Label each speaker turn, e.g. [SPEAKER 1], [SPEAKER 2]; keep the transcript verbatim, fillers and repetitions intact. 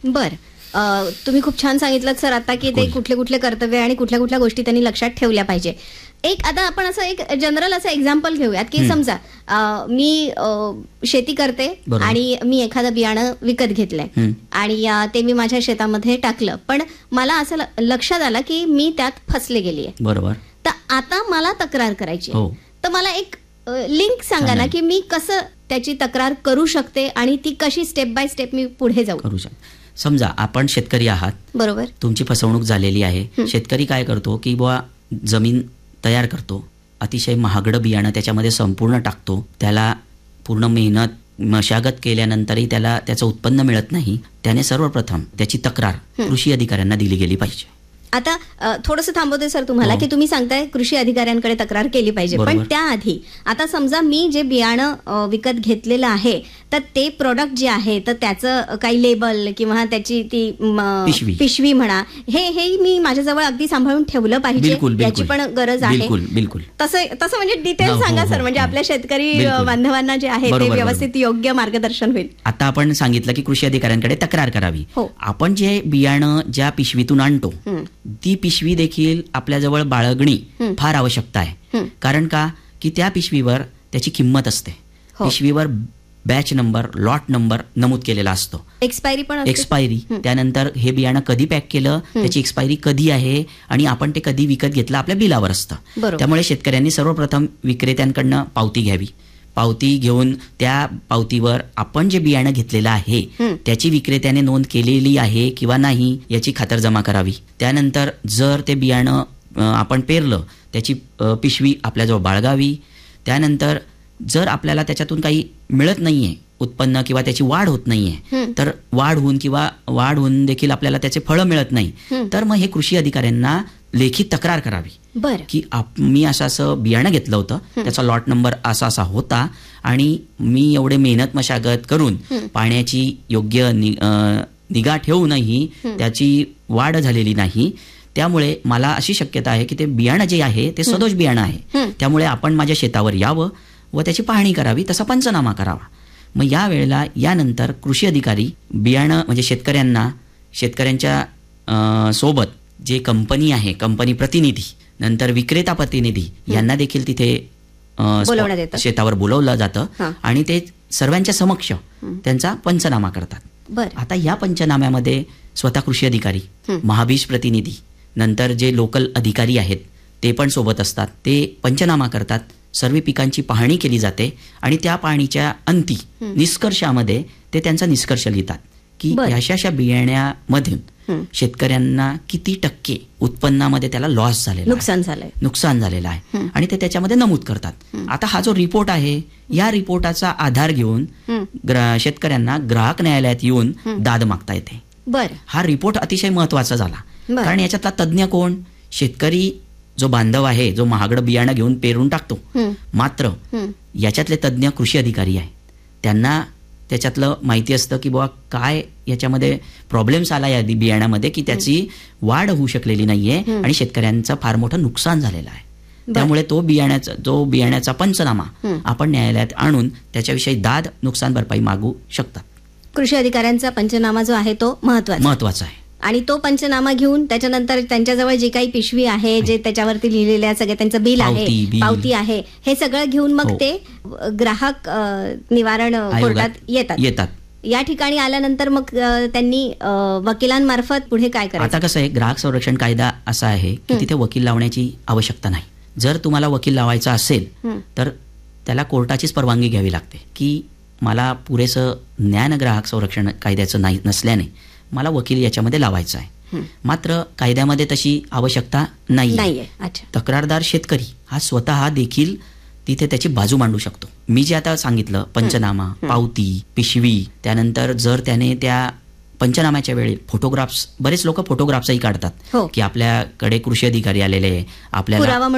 [SPEAKER 1] बर, तुम्ही खूप छान सांगितलं सर आता की ते कुठले कुठले कर्तव्य आणि कुठल्या कुठल्या गोष्टी त्यांनी लक्षात ठेवल्या पाहिजे. एक आता आपण असं एक जनरल असं एक्झाम्पल घेऊयात की समजा मी शेती करते आणि मी एखादं बियाणं विकत घेतलंय आणि ते मी माझ्या शेतामध्ये टाकलं, पण मला असं लक्षात आलं की मी त्यात फसले गेलीय.
[SPEAKER 2] बरोबर.
[SPEAKER 1] तर आता मला तक्रार करायची, तर मला एक लिंक सांगा ना की मी कसं त्याची तक्रार करू शकते आणि ती कशी स्टेप बाय स्टेप मी पुढे जाऊ
[SPEAKER 2] करू शकते. समजा आपण शेतकरी आहात,
[SPEAKER 1] बरोबर,
[SPEAKER 2] तुमची फसवणूक झालेली आहे. शेतकरी काय करतो की बुवा जमीन तयार करतो, अतिशय महागडं बियाणं त्याच्यामध्ये संपूर्ण टाकतो, त्याला पूर्ण मेहनत मशागत केल्यानंतरही त्याला त्याचं उत्पन्न मिळत नाही. त्याने सर्वप्रथम त्याची तक्रार कृषी अधिकाऱ्यांना दिली गेली पाहिजे.
[SPEAKER 1] आता थोडंसं थांबवते सर तुम्हाला की तुम्ही सांगताय कृषी अधिकाऱ्यांकडे तक्रार केली पाहिजे, पण त्याआधी आता समजा मी जे बियाणं विकत घेतलेलं आहे तर ते प्रोडक्ट जे आहे तर त्याचं काही लेबल किंवा त्याची ती
[SPEAKER 2] पिशवी
[SPEAKER 1] पिशवी म्हणा, हे हे मी माझ्याजवळ अगदी सांभाळून ठेवलं पाहिजे, याची पण गरज आहे.
[SPEAKER 2] बिलकुल बिलकुल
[SPEAKER 1] तसं तसं म्हणजे डिटेल सांगा सर, म्हणजे आपल्या शेतकरी बांधवांना जे आहे ते व्यवस्थित योग्य मार्गदर्शन होईल.
[SPEAKER 2] आता आपण सांगितलं की कृषी अधिकाऱ्यांकडे तक्रार करावी. आपण जे बियाणं ज्या पिशवीतून आणतो ती पिशवी देखील आपल्याजवळ बाळगणी फार आवश्यकता आहे. कारण का की त्या पिशवीवर त्याची किंमत असते. पिशवीवर बॅच नंबर, लॉट नंबर नमूद केलेला असतो,
[SPEAKER 1] एक्सपायरी पण
[SPEAKER 2] एक्सपायरी त्यानंतर हे बियाणं कधी पॅक केलं, त्याची एक्सपायरी कधी आहे आणि आपण ते कधी विकत घेतलं आपल्या बिलावर असतं. त्यामुळे शेतकऱ्यांनी सर्वप्रथम विक्रेत्यांकडनं पावती घ्यावी. पावती घेऊन त्या पावतीवर आपण जे बियाणं घेतलेलं आहे त्याची विक्रेत्याने नोंद केलेली आहे किंवा नाही याची खातरजमा करावी. त्यानंतर जर ते बियाणं आपण पेरलं त्याची पिशवी आपल्याजवळ बाळगावी. त्यानंतर जर आपल्याला त्याच्यातून काही मिळत नाहीये उत्पन्न किंवा त्याची वाढ होत नाहीये, तर वाढ होऊन किंवा वाढ होऊन देखील आपल्याला त्याचे फळं मिळत नाही, तर मग हे कृषी अधिकाऱ्यांना लेखी तक्रार करावी की मी असं असं बियाणं घेतलं होतं, त्याचा लॉट नंबर असा असा होता आणि मी एवढे मेहनत मशागत करून पाण्याची योग्य निगा ठेवूनही त्याची वाढ झालेली नाही. त्यामुळे मला अशी शक्यता आहे की ते बियाणं जे आहे ते सदोष बियाणं आहे, त्यामुळे आपण माझ्या शेतावर यावं व त्याची पाहणी करावी, तसा पंचनामा करावा. मग या वेळेला यानंतर कृषी अधिकारी बियाणं म्हणजे शेतकऱ्यांना शेतकऱ्यांच्या सोबत जे कंपनी आहे, कंपनी प्रतिनिधी, नंतर विक्रेता प्रतिनिधी यांना देखील तिथे शेतावर बोलवलं जातं आणि ते सर्वांच्या समक्ष त्यांचा पंचनामा करतात. आता या पंचनाम्यामध्ये स्वतः कृषी अधिकारी, महाबीज प्रतिनिधी, नंतर जे लोकल अधिकारी आहेत ते पण सोबत असतात. ते पंचनामा करतात, सर्व पिकांची पाहणी केली जाते आणि त्या पाहणीच्या अंती निष्कर्षामध्ये ते त्यांचा निष्कर्ष लिहितात की अशा अशा बियाण्यामधून शेतकऱ्यांना किती टक्के उत्पन्नामध्ये त्याला लॉस झालेला,
[SPEAKER 1] नुकसान झालंय
[SPEAKER 2] नुकसान झालेलं आहे आणि ते त्याच्यामध्ये नमूद करतात. आता हा जो रिपोर्ट आहे या रिपोर्टाचा आधार घेऊन शेतकऱ्यांना ग्राहक न्यायालयात येऊन दाद मागता येते.
[SPEAKER 1] बरं,
[SPEAKER 2] हा रिपोर्ट अतिशय महत्वाचा झाला कारण याच्यातला तज्ज्ञ कोण? शेतकरी जो बांधव आहे, जो महागडं बियाणं घेऊन पेरून टाकतो, मात्र याच्यातले तज्ज्ञ कृषी अधिकारी आहे. त्यांना त्याच्यातलं माहिती असतं की बाबा काय याच्यामध्ये प्रॉब्लेम्स आला या बियाण्यामध्ये की त्याची वाढ होऊ शकलेली नाहीये आणि शेतकऱ्यांचं फार मोठं नुकसान झालेलं आहे. त्यामुळे तो बियाण्याचा जो बियाण्याचा पंचनामा आपण न्यायालयात आणून त्याच्याविषयी दाद, नुकसान भरपाई मागू शकतात.
[SPEAKER 1] कृषी अधिकाऱ्यांचा पंचनामा जो आहे तो महत्वाचा
[SPEAKER 2] महत्वाचा आहे
[SPEAKER 1] आणि तो पंचनामा घेऊन त्याच्यानंतर त्यांच्याजवळ जी काही पिशवी आहे, जे त्याच्यावरती लिहिलेल्या सगळं त्यांचं बिल आहे, पावती आहे, हे सगळं घेऊन मग ते ग्राहक निवारण कोर्टात येतात
[SPEAKER 2] येतात
[SPEAKER 1] या ठिकाणी आल्यानंतर मग त्यांनी वकिलांमार्फत पुढे काय करायचं?
[SPEAKER 2] आता कसं आहे, ग्राहक संरक्षण कायदा असा आहे की तिथे वकील लावण्याची आवश्यकता नाही. जर तुम्हाला वकील लावायचा असेल तर त्याला कोर्टाचीच परवानगी घ्यावी लागते की मला पुरेसं ज्ञान ग्राहक संरक्षण कायद्याचं नाही नसल्याने मला वकील याच्यामध्ये लावायचा आहे. मात्र कायद्यामध्ये तशी आवश्यकता नाही. तक्रारदार शेतकरी हा स्वतः देखील तिथे त्याची बाजू मांडू शकतो. मी जे आता सांगितलं पंचनामा, पावती, पिशवी, त्यानंतर जर त्याने त्या पंचनाम्याच्या वेळी फोटोग्राफ्स, बरेच लोक फोटोग्राफ्सही काढतात की आपल्याकडे कृषी अधिकारी आलेले, आपल्याला